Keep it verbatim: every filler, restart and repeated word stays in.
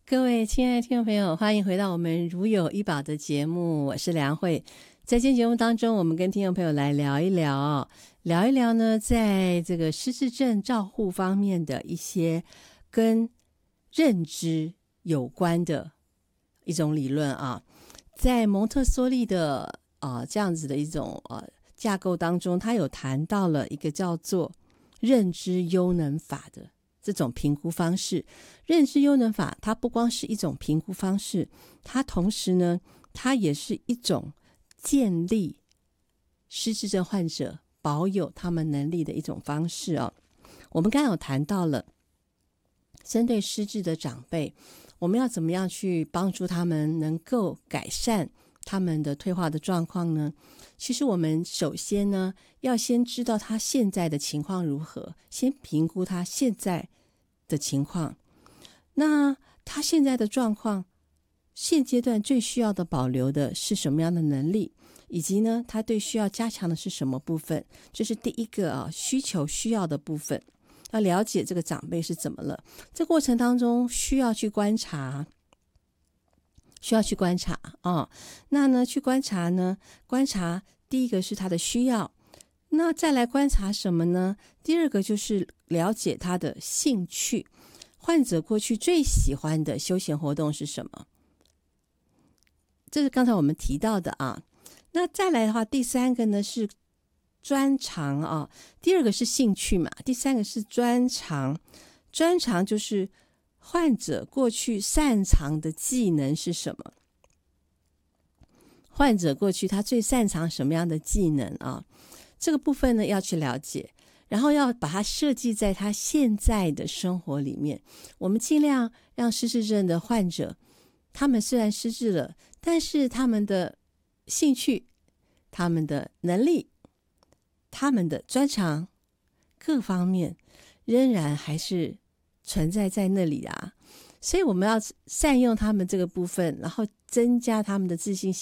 各位亲爱的听众朋友，欢迎回到我们如有医宝的节目，我是梁慧。在今天节目当中，我们跟听众朋友来聊一聊聊一聊呢，在这个失智症照护方面的一些跟认知有关的一种理论啊。在蒙特梭利的啊、呃、这样子的一种呃架构当中，他有谈到了一个叫做认知优能法的这种评估方式。认知优能法它不光是一种评估方式，它同时呢，它也是一种建立失智症患者保有他们能力的一种方式哦。我们刚刚有谈到了针对失智的长辈，我们要怎么样去帮助他们能够改善他们的退化的状况呢？其实我们首先呢，要先知道他现在的情况如何，先评估他现在的情况。那他现在的状况，现阶段最需要的保留的是什么样的能力，以及呢，他对需要加强的是什么部分？这是第一个啊，需求需要的部分。要了解这个长辈是怎么了，这过程当中需要去观察，需要去观察啊、哦。那呢，去观察呢，观察第一个是他的需要，那再来观察什么呢？第二个就是了解他的兴趣。患者过去最喜欢的休闲活动是什么？这是刚才我们提到的啊。那再来的话，第三个呢是专长啊，第二个是兴趣嘛，第三个是专长。专长就是患者过去擅长的技能是什么？患者过去他最擅长什么样的技能啊？这个部分呢要去了解。然后要把它设计在他现在的生活里面。我们尽量让失智症的患者，他们虽然失智了，但是他们的兴趣、他们的能力、他们的专长各方面仍然还是存在在那里啊。所以我们要善用他们这个部分，然后增加他们的自信心。